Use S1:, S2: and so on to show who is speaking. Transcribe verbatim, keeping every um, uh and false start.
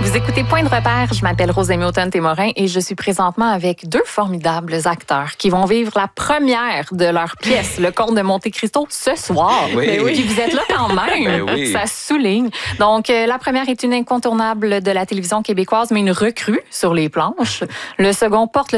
S1: Vous écoutez Point de repère, je m'appelle Rosemée Automne-Témorin et je suis présentement avec deux formidables acteurs qui vont vivre la première de leur pièce, Le Comte de Monte-Cristo, ce soir.
S2: Oui.
S1: Ben oui. Puis vous êtes là quand même,
S2: Ben oui.
S1: ça souligne. Donc, euh, la première est une incontournable de la télévision québécoise, mais une recrue sur les planches. Le second porte le